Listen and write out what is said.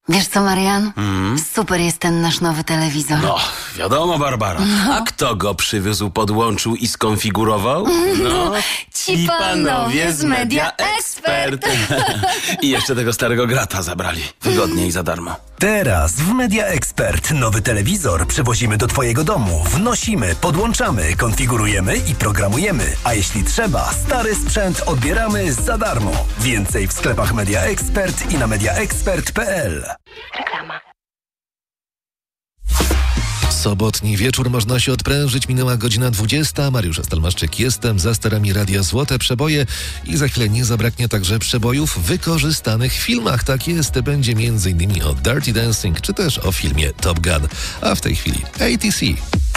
Wiesz co, Marian? Super jest ten nasz nowy telewizor. No, wiadomo, Barbara. A kto go przywiózł, podłączył i skonfigurował? No, ci panowie z Media Expert. I jeszcze tego starego grata zabrali. Wygodnie i za darmo. Teraz w Media Expert nowy telewizor przywozimy do Twojego domu. Wnosimy, podłączamy, konfigurujemy i programujemy. A jeśli trzeba, stary sprzęt odbieramy za darmo. Więcej w sklepach Media Expert i na mediaexpert.pl. Reklama. Sobotni wieczór można się odprężyć. Minęła godzina 20. Mariusz Stelmaszczyk jestem, za sterami Radia Złote Przeboje i za chwilę nie zabraknie także przebojów w wykorzystanych filmach. Tak jest, będzie m.in. o Dirty Dancing czy też o filmie Top Gun. A w tej chwili ATC.